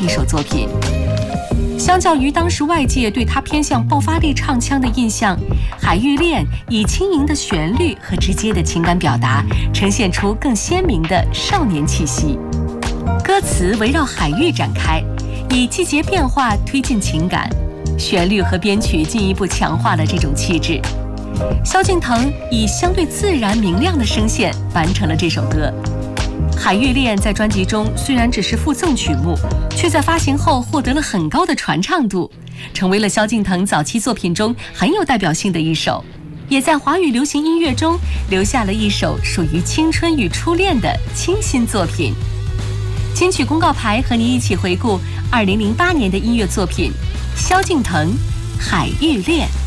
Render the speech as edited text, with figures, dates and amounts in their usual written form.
一首作品。相较于当时外界对他偏向爆发力唱腔的印象，《海芋恋》以轻盈的旋律和直接的情感表达，呈现出更鲜明的少年气息。歌词围绕海域展开，以季节变化推进情感，旋律和编曲进一步强化了这种气质。萧敬腾以相对自然明亮的声线完成了这首歌。《海芋恋》在专辑中虽然只是附赠曲目，却在发行后获得了很高的传唱度，成为了萧敬腾早期作品中很有代表性的一首，也在华语流行音乐中留下了一首属于青春与初恋的清新作品。金曲公告牌和您一起回顾2008年的音乐作品，萧敬腾《海芋恋》。